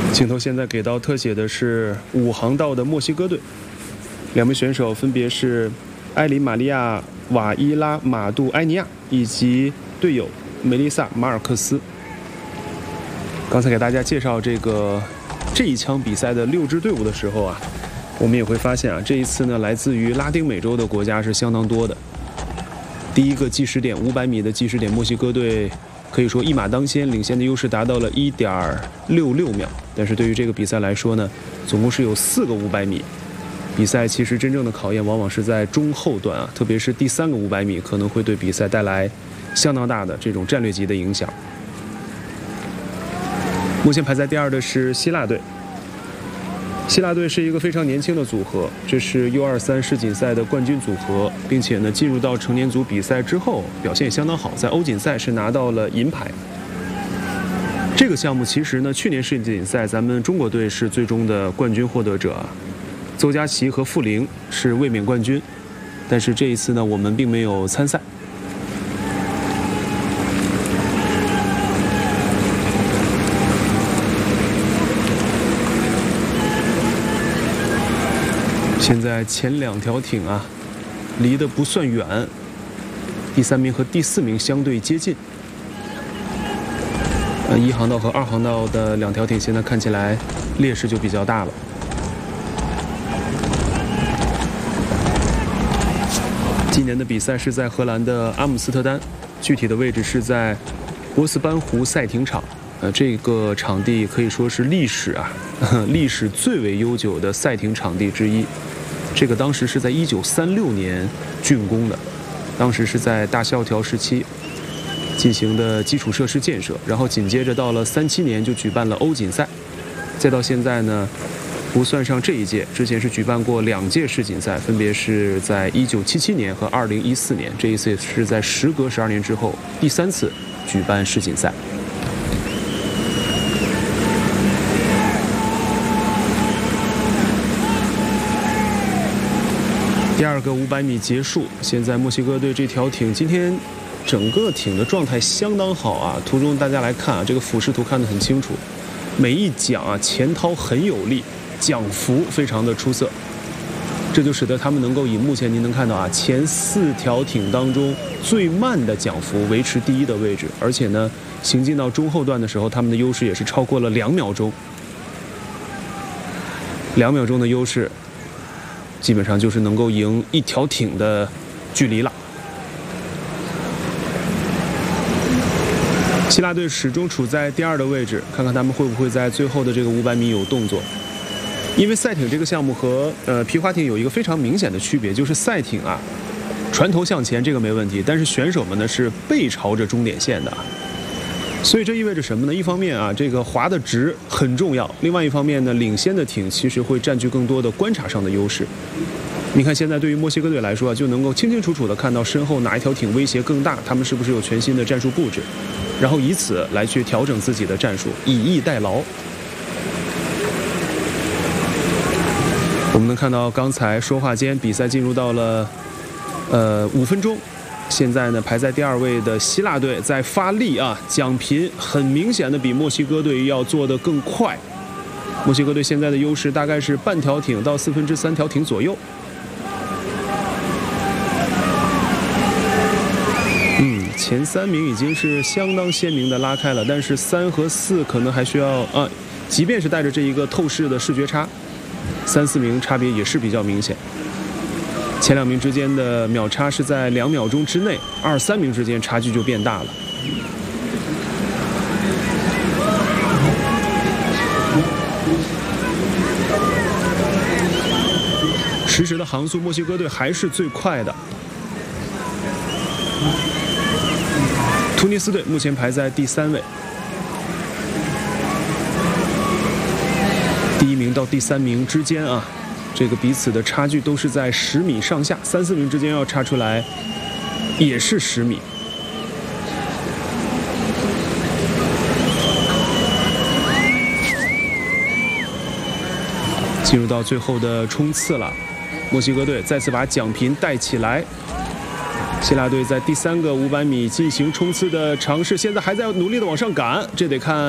镜头现在给到特写的是5航道的墨西哥队，两名选手分别是埃里玛利亚·瓦伊拉马杜埃尼亚以及队友梅丽萨·马尔克斯。刚才给大家介绍这一枪比赛的6支队伍的时候啊，我们也会发现啊，这一次呢，来自于拉丁美洲的国家是相当多的。第一个计时点500米的计时点，墨西哥队可以说一马当先，领先的优势达到了1.66秒。但是对于这个比赛来说呢，总共是有4个500米。比赛其实真正的考验往往是在中后段啊，特别是第3个500米，可能会对比赛带来相当大的这种战略级的影响。目前排在第2的是希腊队。希腊队是一个非常年轻的组合，这是 U23 世锦赛的冠军组合，并且呢，进入到成年组比赛之后，表现也相当好，在欧锦赛是拿到了银牌。这个项目其实呢，去年世锦赛咱们中国队是最终的冠军获得者啊，邹佳琪和傅玲是卫冕冠军，但是这一次呢，我们并没有参赛。现在前2条艇啊，离得不算远，第3名和第4名相对接近。1航道和2航道的2条艇现在看起来劣势就比较大了。今年的比赛是在荷兰的阿姆斯特丹，具体的位置是在博斯班湖赛艇场。这个场地可以说是历史最为悠久的赛艇场地之一。这个当时是在1936年竣工的，当时是在大萧条时期进行的基础设施建设，然后紧接着到了37年就举办了欧锦赛，再到现在呢，不算上这一届，之前是举办过2届世锦赛，分别是在1977年和2014年，这一次是在时隔12年之后第3次举办世锦赛。第2个500米结束，现在墨西哥队这条艇今天整个艇的状态相当好啊！图中大家来看啊，这个俯视图看得很清楚，每一桨啊前掏很有力，桨幅非常的出色，这就使得他们能够以目前您能看到啊前4条艇当中最慢的桨幅维持第1的位置，而且呢行进到中后段的时候，他们的优势也是超过了2秒钟，2秒钟的优势。基本上就是能够赢1条艇的距离了。希腊队始终处在第2的位置，看看他们会不会在最后的这个500米有动作。因为赛艇这个项目和皮划艇有一个非常明显的区别，就是赛艇啊，船头向前这个没问题，但是选手们呢是背朝着终点线的。所以这意味着什么呢？一方面啊，这个划的直很重要；另外一方面呢，领先的艇其实会占据更多的观察上的优势。你看，现在对于墨西哥队来说啊，就能够清清楚楚地看到身后哪一条艇威胁更大，他们是不是有全新的战术布置，然后以此来去调整自己的战术，以逸待劳。我们能看到，刚才说话间，比赛进入到了5分钟。现在呢，排在第2位的希腊队在发力啊，桨频很明显的比墨西哥队要做得更快。墨西哥队现在的优势大概是半条艇到3/4条艇左右。前3名已经是相当鲜明的拉开了，但是3和4可能还需要即便是带着这一个透视的视觉差，3、4名差别也是比较明显。前2名之间的秒差是在2秒钟之内，2、3名之间差距就变大了。实时的航速，墨西哥队还是最快的。突尼斯队目前排在第3位，第1名到第3名之间啊。这个彼此的差距都是在10米上下，3、4名之间要差出来也是10米。进入到最后的冲刺了，墨西哥队再次把奖品带起来。希腊队在第3个500米进行冲刺的尝试，现在还在努力的往上赶，这得看